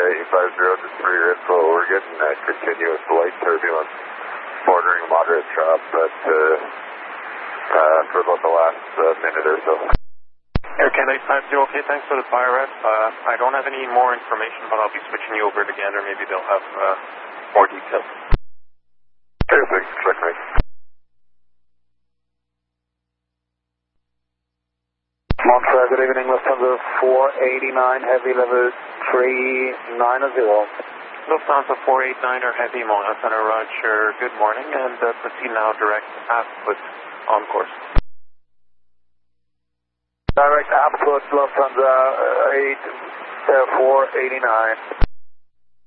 850, just for your info, we're getting continuous light turbulence, bordering moderate drop, but for about the last minute or so. Air Canada 850, okay, thanks for the fire rep. I don't have any more information, but I'll be switching you over to Gander. Maybe they'll have more details. Okay, thanks. Checkmate. Montreal, good evening, Lufthansa 489, heavy level 390. Lufthansa 489 or heavy, Mona Center, Roger, good morning, and proceed now direct aft on course. Direct aft Lufthansa 489.